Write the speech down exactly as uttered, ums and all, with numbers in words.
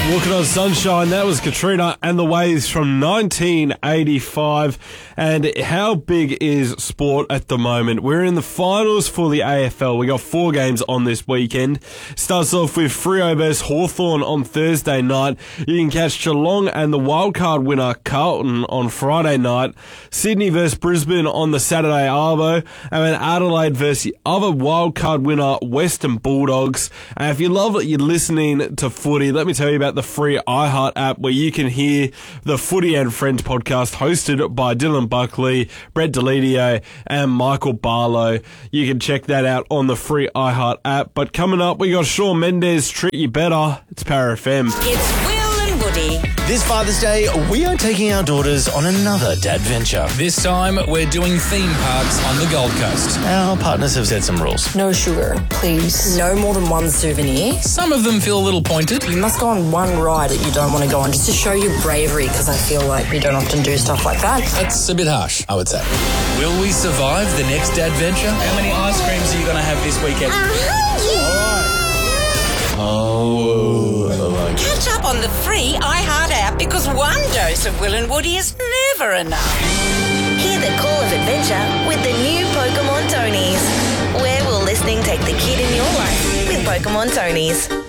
Walking on Sunshine, that was Katrina and the Waves from nineteen eighty-five. And how big is sport at the moment? We're in the finals for the A F L. We got four games on this weekend. Starts off with Freo versus Hawthorn on Thursday night. You can catch Geelong and the wildcard winner Carlton on Friday night. Sydney versus Brisbane on the Saturday arvo. And then Adelaide versus the other wildcard winner Western Bulldogs. And if you love that you're listening to footy, let me tell you about the free iHeart app where you can hear the Footy and Friends podcast hosted by Dylan Buckley, Brett Delidio and Michael Barlow. You can check that out on the free iHeart app. But coming up, we got Shawn Mendes, Treat You Better. It's Power F M. It's Will and Woody. This Father's Day, we are taking our daughters on another dad venture. This time, we're doing theme parks on the Gold Coast. Our partners have set some rules. No sugar, please. No more than one souvenir. Some of them feel a little pointed. You must go on one ride that you don't want to go on just to show your bravery, because I feel like we don't often do stuff like that. That's a bit harsh, I would say. Will we survive the next dad venture? How many ice creams are you going to have this weekend? Oh, Catch up on the free iHeart app because one dose of Will and Woody is never enough. Hear the call of adventure with the new Pokemon Tonies. Where will listening take the kid in your life with Pokemon Tonies?